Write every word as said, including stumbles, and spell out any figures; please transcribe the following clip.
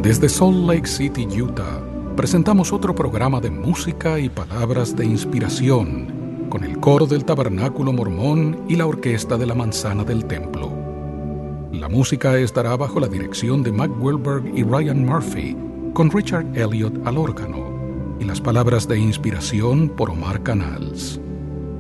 Desde Salt Lake City, Utah, presentamos otro programa de música y palabras de inspiración con el coro del Tabernáculo Mormón y la orquesta de la Manzana del Templo. La música estará bajo la dirección de Mac Wilberg y Ryan Murphy, con Richard Elliott al órgano, y las palabras de inspiración por Omar Canals.